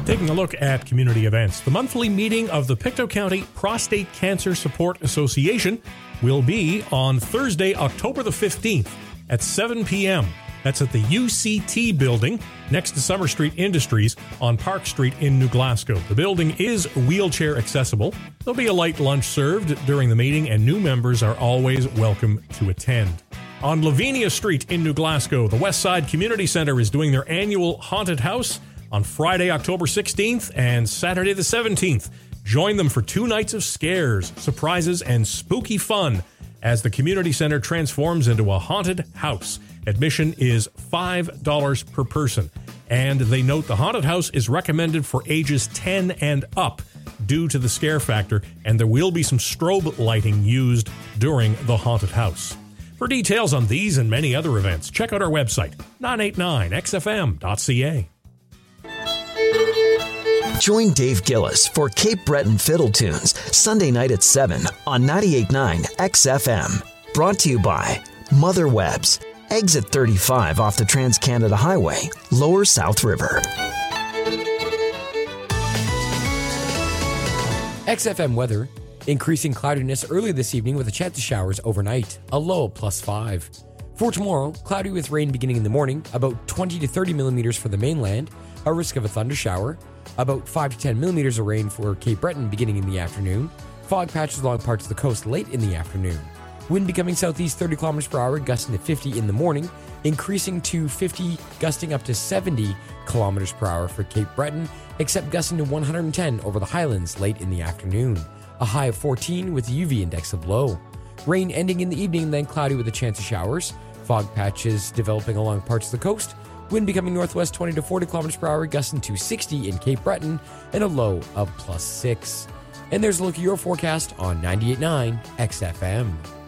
Taking a look at community events, the monthly meeting of the Pictou County Prostate Cancer Support Association will be on Thursday, October the 15th at 7 p.m. That's at the UCT building next to Summer Street Industries on Park Street in New Glasgow. The building is wheelchair accessible. There'll be a light lunch served during the meeting, and new members are always welcome to attend. On Lavinia Street in New Glasgow, the Westside Community Centre is doing their annual Haunted House on Friday, October 16th and Saturday the 17th. Join them for 2 nights of scares, surprises, and spooky fun as the community center transforms into a haunted house. Admission is $5 per person. And they note the haunted house is recommended for ages 10 and up due to the scare factor, and there will be some strobe lighting used during the haunted house. For details on these and many other events, check out our website, 989xfm.ca. Join Dave Gillis for Cape Breton Fiddle Tunes, Sunday night at 7 on 98.9 XFM. Brought to you by Mother Webs, exit 35 off the Trans-Canada Highway, Lower South River. XFM weather, increasing cloudiness early this evening with a chance of showers overnight, a low of +5. For tomorrow, cloudy with rain beginning in the morning, about 20 to 30 millimeters for the mainland, a risk of a thunder shower, about 5 to 10 millimeters of rain for Cape Breton beginning in the afternoon, fog patches along parts of the coast late in the afternoon. Wind becoming southeast 30 kilometers per hour, gusting to 50 in the morning, increasing to 50, gusting up to 70 kilometers per hour for Cape Breton, except gusting to 110 over the Highlands late in the afternoon. A high of 14 with a UV index of low. Rain ending in the evening, then cloudy with a chance of showers. Fog patches developing along parts of the coast. Wind becoming northwest 20 to 40 kilometers per hour, gusting to 60 in Cape Breton, and a low of +6. And there's a look at your forecast on 98.9 XFM.